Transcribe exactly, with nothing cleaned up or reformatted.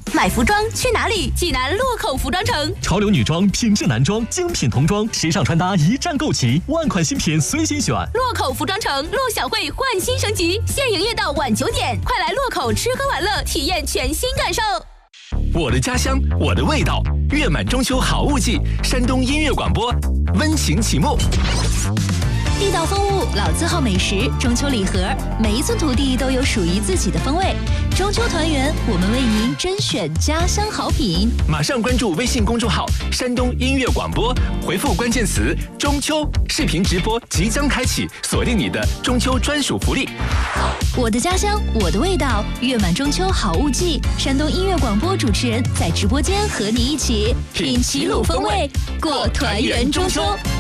买服装去哪里？济南洛口服装城。 潮流女装、品质男装、精品童装、时尚穿搭一站购齐，万款新品随心选。 洛口服装城，陆小慧焕新升级，现营业到晚九点，快来洛口吃喝玩乐，体验全新感受。 我的家乡，我的味道，月满中秋好物季，山东音乐广播温情启幕。 地道风物，老字号美食，中秋礼盒，每一寸土地都有属于自己的风味。中秋团圆，我们为您甄选家乡好品。 马上关注微信公众号“山东音乐广播”，回复关键词“中秋”，视频直播即将开启，锁定你的中秋专属福利。 我的家乡，我的味道，月满中秋好物季。山东音乐广播主持人在直播间和你一起品齐鲁风味，过团圆中秋。